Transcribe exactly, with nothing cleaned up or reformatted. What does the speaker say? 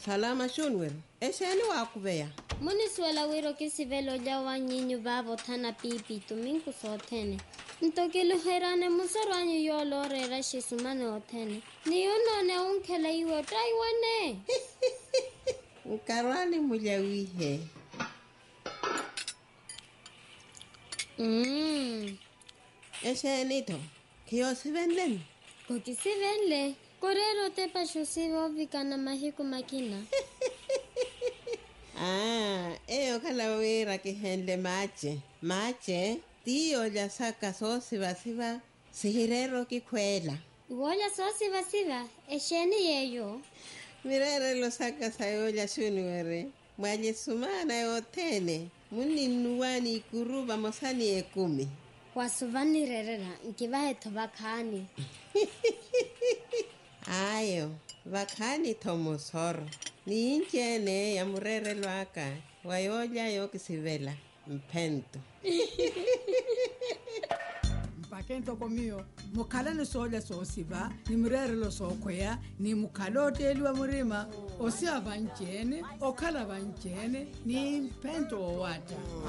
Salama shunwer. Esheni wakubeya. Muni swela wiro kisivelo jawa nyinyu babo thana pipi tuminku sothene. Ntokelu herane musarwanyu yolo rera shisumane othene. Niyuno ne unkela iwe taiwane. Nkarwani mujawihe. Mm. Esheni to. Kiyo sivenlen. Koki sivenle. Korero te pasho sivo vikana mahiku makina. Ah, eyo kala wera kihenle mache. Mache, tiyo ya saka so siva siva, sihirero kikwela. Iwoya so siva siva, esheni yeyo. Mirere lo saka sayo ya shunwere. Mwaje sumana yotene. Muni nuwani ikuruba mosani ekumi. Wasuvani rerera, nkivahe tobakani. Ayo, vakani tomosoro. Ni inchene ya murere lwaka. Wayoja yo kisivela. Mpento. Mpakento komio. Mukala ni soja so siva. Ni murere lo so kwea. Ni mukalote eliwa murima. Osia vanchene. Okala vanchene. Ni mpento o wata.